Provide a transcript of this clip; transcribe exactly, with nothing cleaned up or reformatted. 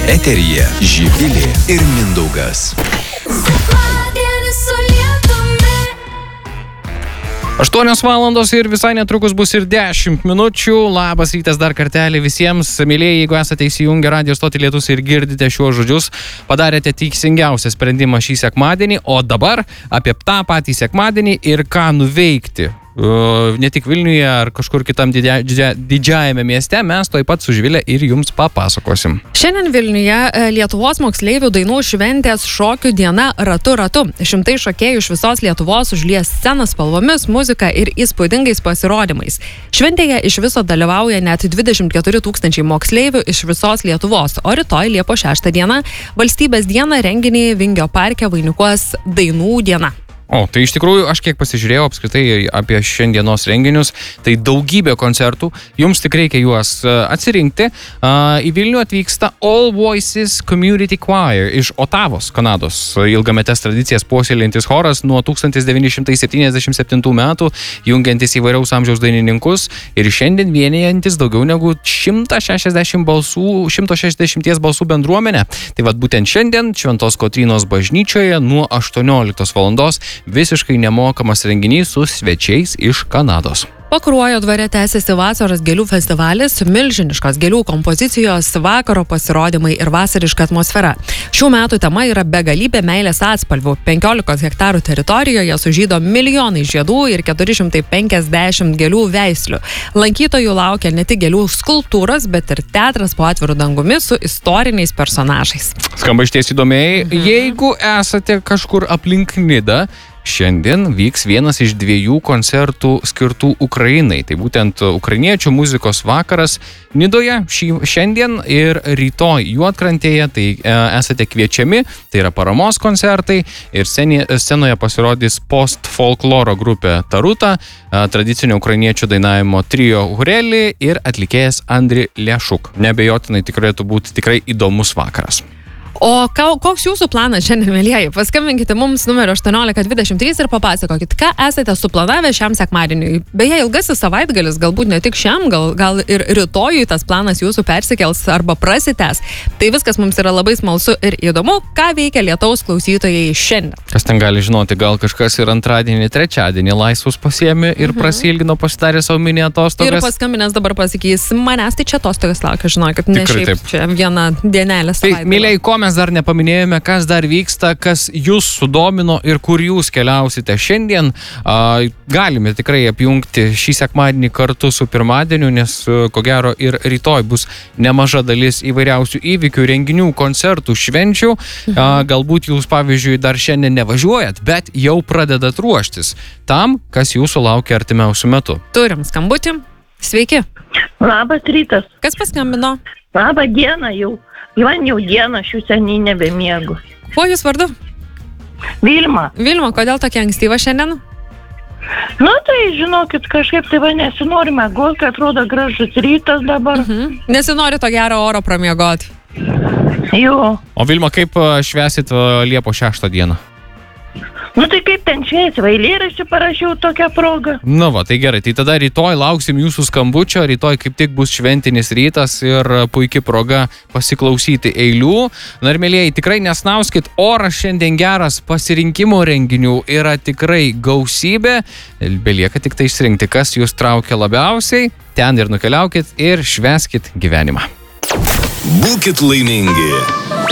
Eteryje Živilė ir Mindaugas. aštuonios valandos ir visai netrukus bus ir dešimt minučių. Labas rytas dar kartelį visiems. Mėlėjai, jeigu esate įsijungę radio stotį Lietus ir girdite šiuos žodžius, padarėte teisingiausią sprendimą šį sekmadienį, o dabar apie tą patį sekmadienį ir ką nuveikti. Ne tik Vilniuje ar kažkur kitam didžia, didžia, didžiajame mieste, mes taip pat su Živilė ir jums papasakosim. Šiandien Vilniuje Lietuvos moksleivių dainų šventės šokių diena Ratu ratu. Šimtai šokėjų iš visos Lietuvos užlies scenas spalvomis, muzika ir įspūdingais pasirodymais. Šventėje iš viso dalyvauja net dvidešimt keturi tūkstančiai moksleivių iš visos Lietuvos, o rytoj Liepos šeštą dieną Valstybės dieną renginį Vingio parke vainikuos Dainų diena. O, tai iš tikrųjų, aš kiek pasižiūrėjau apskritai apie šiandienos renginius, tai daugybė koncertų, jums tik reikia juos atsirinkti. Į Vilnių atvyksta All Voices Community Choir iš Otavos, Kanados. Ilgametes tradicijas puoselėjantis choras nuo tūkstantis devyni šimtai septyniasdešimt septintų metų, jungiantis įvairiaus amžiaus dainininkus ir šiandien vienijantis daugiau negu šimtą šešiasdešimt balsų, šimto šešiasdešimt balsų bendruomenę. Tai vat būtent šiandien Šventos Kotrynos bažnyčioje nuo aštuonioliktos valandos visiškai nemokamas renginys su svečiais iš Kanados. Pakruojo dvare tęsiasi vasaros gėlių festivalis, milžiniškos gėlių kompozicijos, vakaro pasirodymai ir vasariška atmosfera. Šių metų tema yra begalybė meilės atspalvių. penkiolikos hektarų teritorijoje sužydo milijonai žiedų ir keturi šimtai penkiasdešimt gėlių veislių. Lankytojų laukia ne tik gėlių skulptūros, bet ir teatras po atviru dangumi su istoriniais personažais. Skamba išties įdomiai. Mhm. Jeigu esate kažkur aplink Nidą, šiandien vyks vienas iš dviejų koncertų skirtų Ukrainai. Tai būtent ukrainiečių muzikos vakaras Nidoje šį, šiandien ir rytoj Juodkrantėje. Tai e, esate kviečiami, tai yra paramos koncertai ir sceni, scenoje pasirodys post-folkloro grupė Taruta, e, tradicinio ukrainiečių dainavimo trio Hureli ir atlikėjas Andri Lešuk. Neabejotinai turėtų būti tikrai įdomus vakaras. O koks jūsų planas šiandien, mėlyjeji? Paskambinkite mums numeriu aštuoniolika dvidešimt trys ir papasakokit, ką esate suplanavę šiam sekmadieniui. Beje, ilgasis savaitgalis, galbūt ne tik šiam, gal, gal ir rytojui tas planas jūsų persikels arba prasitęs. Tai viskas mums yra labai smalsu ir įdomu, ką veikia Lietaus klausytojai šiandien. Kas ten gali žinoti, gal kažkas ir antradienį, trečiadienį laisvus pasiėmė ir mhm. prasilgino, pasidarė savo mini atostogas. Ir paskambinęs dabar pasakys, manęs tai čia atostogas laukia, žinokit, ne Tikrai šiaip taip. Čia viena dienelė savaitgalio. Tai, mėlyjeji, ko mes dar nepaminėjome, kas dar vyksta, kas jūs sudomino ir kur jūs keliausite šiandien. A, galime tikrai apjungti šį sekmadienį kartu su pirmadieniu, nes ko gero ir rytoj bus nemaža dalis įvairiausių įvykių, renginių, koncertų, švenčių. A, galbūt jūs, pavyzdžiui, dar šiandien nevažiuojat, bet jau pradedat ruoštis tam, kas jūsų laukia artimiausiu metu. Turim skambutį. Sveiki. Labas rytas. Kas paskambino? Labą dieną jau. Man jau dieną šių seniai nebemiegu. Kuo jūs vardu? Vilma. Vilma, kodėl tokia ankstyva šiandien? Nu tai, žinokit, kažkaip tai va nesinori miegoti, atrodo gražus rytas dabar. Mhm. Nesinori to gero oro pramiegoti. Jo. O Vilma, kaip švęsit Liepos šeštą dieną? Nu tai kaip ten šviesi, eilėraštį parašiau tokią progą. Nu va, tai gerai, tai tada rytoj lauksim jūsų skambučio, rytoj kaip tik bus šventinis rytas ir puikia proga pasiklausyti eilių. Na ir mėlyjeji, tikrai nesnauskit, oras šiandien geras, pasirinkimo renginių yra tikrai gausybė, belieka tik tai išsirinkti, kas jūs traukia labiausiai, ten ir nukeliaukit ir švęskit gyvenimą. Būkit laimingi.